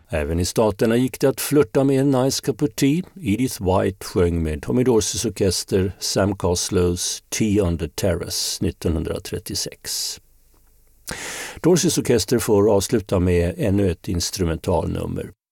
Även i staterna gick det att flirta med en nice cup of tea. Edith White sjöng med Tommy Dorseys orkester Sam Coslows Tea on the Terrace 1936. Dorseys orkester får avsluta med ännu ett instrumentalnummer.